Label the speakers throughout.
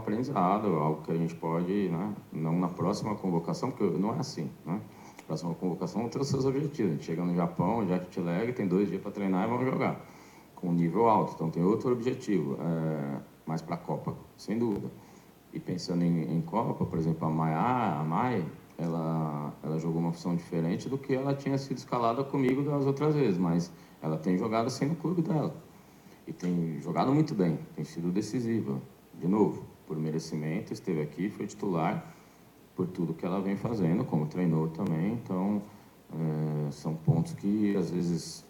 Speaker 1: aprendizado, algo que a gente pode, né, não na próxima convocação, porque não é assim, né? A próxima convocação tem os seus objetivos. A gente chega no Japão, já jet lag, tem 2 dias para treinar e vamos jogar com um nível alto. Então tem outro objetivo, mais para a Copa, sem dúvida. E pensando em Copa, por exemplo, a Mai, ela jogou uma função diferente do que ela tinha sido escalada comigo das outras vezes, mas ela tem jogado assim no clube dela. E tem jogado muito bem, tem sido decisiva. De novo, por merecimento, esteve aqui, foi titular, por tudo que ela vem fazendo, como treinou também. Então, são pontos que às vezes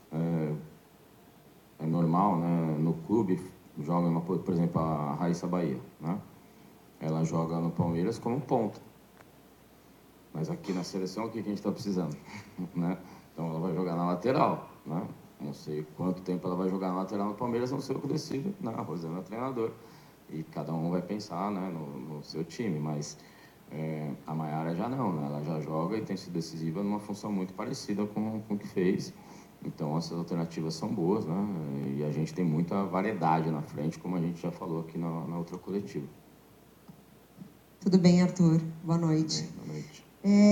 Speaker 1: é normal, né? No clube, joga, por exemplo, a Raíssa Bahia, né? Ela joga no Palmeiras como ponta. Mas aqui na seleção, o que a gente está precisando? Né? Então ela vai jogar na lateral, né? Não sei quanto tempo ela vai jogar na lateral no Palmeiras, não sei o que eu decido. Não, a Rosana é treinador. E cada um vai pensar, né, no seu time. Mas a Maiara já não, né? Ela já joga e tem sido decisiva numa função muito parecida com o que fez. Então essas alternativas são boas, né? E a gente tem muita variedade na frente, como a gente já falou aqui na outra coletiva.
Speaker 2: Tudo bem, Arthur? Boa noite.
Speaker 1: Boa noite.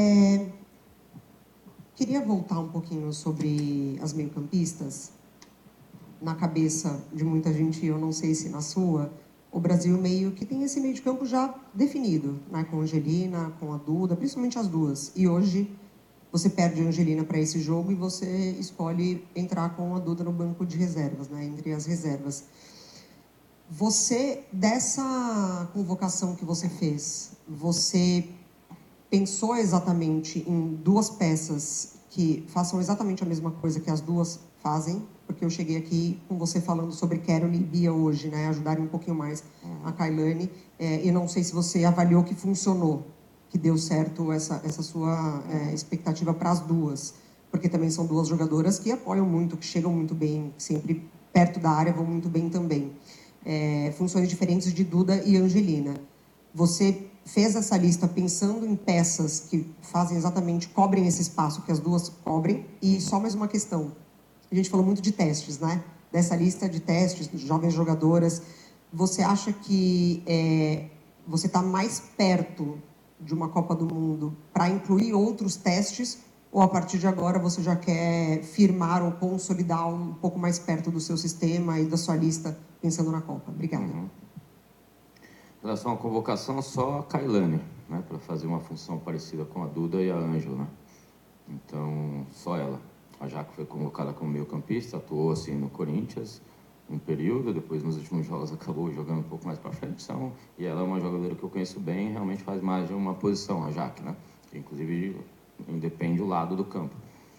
Speaker 2: Queria voltar um pouquinho sobre as meio-campistas. Na cabeça de muita gente, eu não sei se na sua, o Brasil meio que tem esse meio de campo já definido, né? Com a Angelina, com a Duda, principalmente as duas. E hoje você perde a Angelina para esse jogo e você escolhe entrar com a Duda no banco de reservas, né? Entre as reservas. Você, dessa convocação que você fez, você pensou exatamente em duas peças que façam exatamente a mesma coisa que as duas fazem? Porque eu cheguei aqui com você falando sobre Carol e Bia hoje, né? Ajudarem um pouquinho mais a Kailane. E não sei se você avaliou que funcionou, que deu certo essa sua expectativa para as duas. Porque também são duas jogadoras que apoiam muito, que chegam muito bem, sempre perto da área, vão muito bem também. Funções diferentes de Duda e Angelina. Você fez essa lista pensando em peças que fazem exatamente, cobrem esse espaço que as duas cobrem. E só mais uma questão. A gente falou muito de testes, né? Dessa lista de testes, de jovens jogadoras. Você acha que você está mais perto de uma Copa do Mundo para incluir outros testes? Ou a partir de agora você já quer firmar ou consolidar um pouco mais perto do seu sistema e da sua lista pensando na Copa? Obrigada.
Speaker 1: Em relação à convocação, só a Kailane, né, para fazer uma função parecida com a Duda e a Ângela, né? Então, só ela. A Jaque foi convocada como meio-campista, atuou assim no Corinthians um período, depois nos últimos jogos acabou jogando um pouco mais para frente, e ela é uma jogadora que eu conheço bem, realmente faz mais de uma posição, a Jaque, né? Que, inclusive, independe do lado do campo.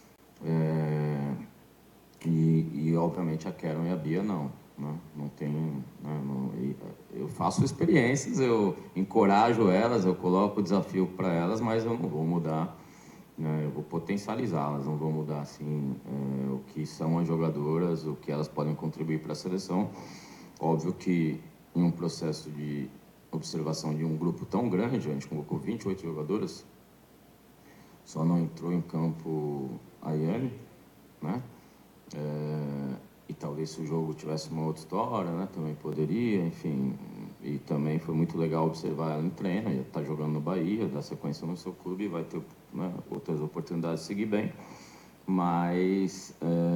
Speaker 1: E obviamente a Karen e a Bia não, né? Não tem, né? Eu faço experiências, eu encorajo elas, eu coloco o desafio para elas, mas eu não vou mudar, né? Eu vou potencializá-las, não vou mudar assim o que são as jogadoras, o que elas podem contribuir para a seleção. Óbvio que em um processo de observação de um grupo tão grande, a gente convocou 28 jogadoras, só não entrou em campo a Yane, né? E talvez se o jogo tivesse uma outra história, né, também poderia, enfim. E também foi muito legal observar ela em treino, ela está jogando no Bahia, dá sequência no seu clube e vai ter, né, outras oportunidades de seguir bem. Mas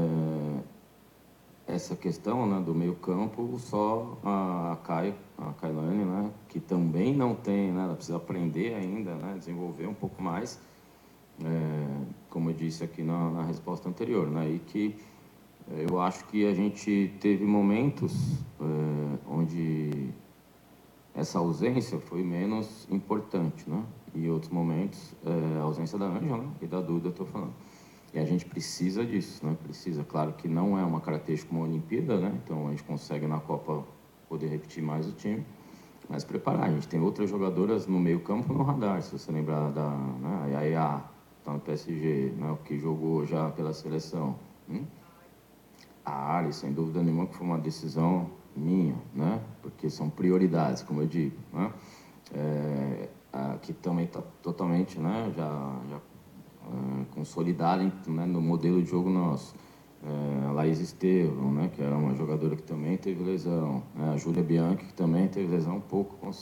Speaker 1: essa questão, né, do meio campo, só a Kailane, né, que também não tem, né, ela precisa aprender ainda, né, desenvolver um pouco mais, como eu disse aqui na resposta anterior, né, e que eu acho que a gente teve momentos onde essa ausência foi menos importante, né? E outros momentos, a ausência da Ângela, né? E da Duda, eu estou falando. E a gente precisa disso, né? Precisa. Claro que não é uma característica como a Olimpíada, né? Então a gente consegue na Copa poder repetir mais o time, mas preparar. A gente tem outras jogadoras no meio campo no radar, se você lembrar da, né? A Yaya, está no PSG, né? O que jogou já pela seleção. A área, sem dúvida nenhuma, que foi uma decisão minha, né? Porque são prioridades, como eu digo, né? Que também está totalmente, né? Já consolidada, né? No modelo de jogo nosso. A Laís Estevam, né? Que era uma jogadora que também teve lesão. A Júlia Bianchi, que também teve lesão um pouco